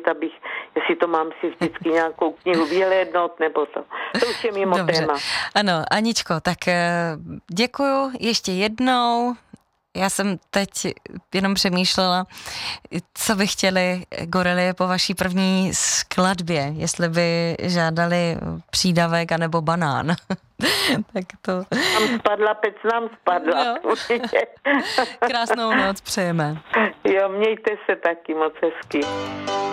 jestli to mám si vždycky nějakou knihu vyhlédnout, nebo to. To už je mimo téma. Ano, Aničko, tak děkuju ještě jednou. Já jsem teď jenom přemýšlela, co by chtěli gorily po vaší první skladbě, jestli by žádali přídavek anebo banán. Tak to... Pec nám spadla. No. Krásnou noc přejeme. Jo, mějte se taky moc hezky.